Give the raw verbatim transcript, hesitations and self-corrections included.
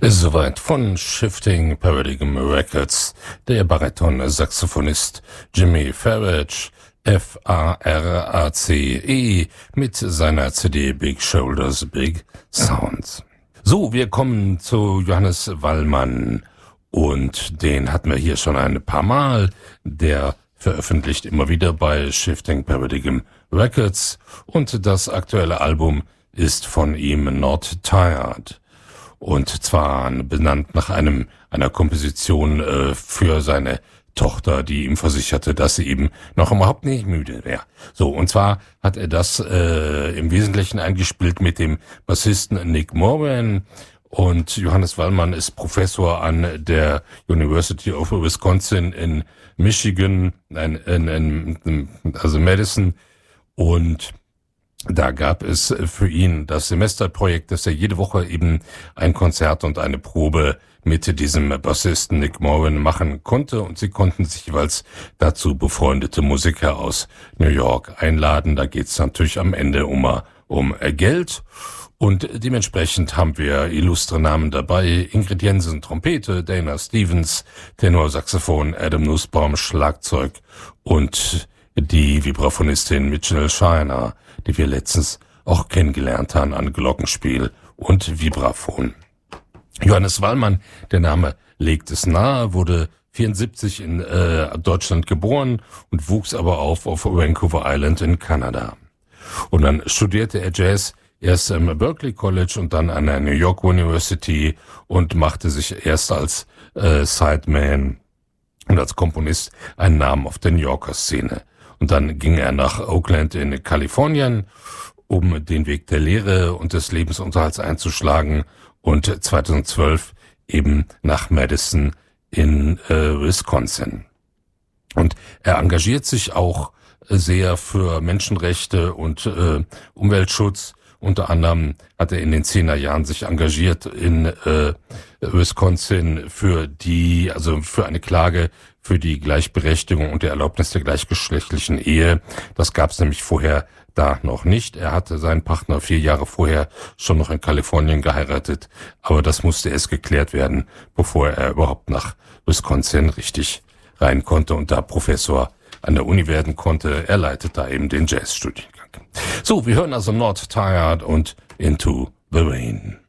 Soweit von Shifting Paradigm Records, der Bariton-Saxophonist Jimmy Farage, F A R A C E, mit seiner C D Big Shoulders, Big Sounds. So, wir kommen zu Johannes Wallmann und den hatten wir hier schon ein paar Mal. Der veröffentlicht immer wieder bei Shifting Paradigm Records und das aktuelle Album ist von ihm Not Tired. Und zwar benannt nach einem einer Komposition äh, für seine Tochter, die ihm versicherte, dass sie eben noch überhaupt nicht müde wäre. So, und zwar hat er das äh, im Wesentlichen eingespielt mit dem Bassisten Nick Moran. Und Johannes Wallmann ist Professor an der University of Wisconsin in Michigan, in, in, in, also Madison. Und da gab es für ihn das Semesterprojekt, dass er jede Woche eben ein Konzert und eine Probe mit diesem Bassisten Nick Moran machen konnte, und sie konnten sich jeweils dazu befreundete Musiker aus New York einladen. Da geht's natürlich am Ende um, um Geld, und dementsprechend haben wir illustre Namen dabei: Ingrid Jensen Trompete, Dana Stevens Tenorsaxophon, Adam Nussbaum Schlagzeug und die Vibraphonistin Mitchell Shiner, die wir letztens auch kennengelernt haben an Glockenspiel und Vibraphon. Johannes Wallmann, der Name legt es nahe, wurde vierundsiebzig in äh, Deutschland geboren und wuchs aber auf auf Vancouver Island in Kanada. Und dann studierte er Jazz erst am Berklee College und dann an der New York University und machte sich erst als äh, Sideman und als Komponist einen Namen auf der New Yorker Szene. Und dann ging er nach Oakland in Kalifornien, um den Weg der Lehre und des Lebensunterhalts einzuschlagen, und zweitausendzwölf eben nach Madison in äh, Wisconsin. Und er engagiert sich auch sehr für Menschenrechte und äh, Umweltschutz. Unter anderem hat er in den zehner Jahren sich engagiert in äh, Wisconsin für die, also für eine Klage für die Gleichberechtigung und die Erlaubnis der gleichgeschlechtlichen Ehe. Das gab es nämlich vorher da noch nicht. Er hatte seinen Partner vier Jahre vorher schon noch in Kalifornien geheiratet, aber das musste erst geklärt werden, bevor er überhaupt nach Wisconsin richtig rein konnte und da Professor an der Uni werden konnte. Er leitet da eben den Jazzstudiengang. So, wir hören also Not Tired und Into the Rain.